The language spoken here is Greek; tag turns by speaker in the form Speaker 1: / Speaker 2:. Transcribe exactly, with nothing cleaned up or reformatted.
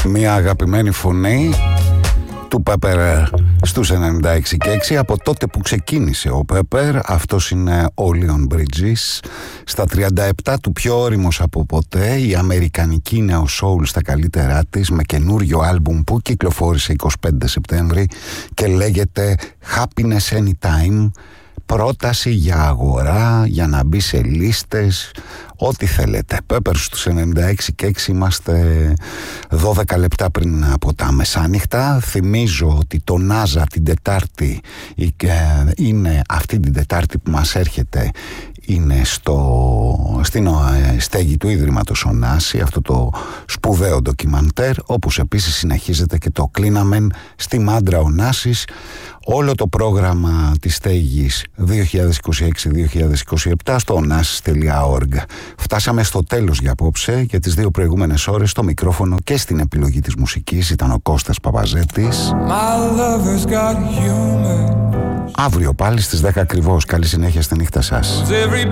Speaker 1: μια αγαπημένη φωνή του Πέπερ στους ενενήντα έξι και έξι από τότε που ξεκίνησε ο Πέπερ. Αυτός είναι ο Leon Bridges. Στα τριάντα επτά του, πιο όριμος από ποτέ, η αμερικανική νέο soul στα καλύτερά της, με καινούριο άλμπουμ που κυκλοφόρησε εικοστή πέμπτη Σεπτέμβρη και λέγεται Happiness Anytime. Πρόταση για αγορά, για να μπει σε λίστες, ό,τι θέλετε. Πέπερ στους ενενήντα έξι και έξι, είμαστε δώδεκα λεπτά πριν από τα μεσάνυχτα. Θυμίζω ότι το Νάζα την Τετάρτη είναι αυτή την Τετάρτη που μας έρχεται, είναι στο, στην στέγη του Ίδρυματος Ωνάση, αυτό το σπουδαίο ντοκιμαντέρ, όπως επίσης συνεχίζεται και το Κλίναμεν στη Μάντρα Ωνάσης. Όλο το πρόγραμμα της στέγης δύο χιλιάδες είκοσι έξι δύο χιλιάδες είκοσι επτά στο onasis τελεία org. Φτάσαμε στο τέλος για απόψε. Για τις δύο προηγούμενες ώρες στο μικρόφωνο και στην επιλογή της μουσικής ήταν ο Κώστας Παπαζέτης. Αύριο πάλι στις δέκα ακριβώς. Καλή συνέχεια στη νύχτα σας.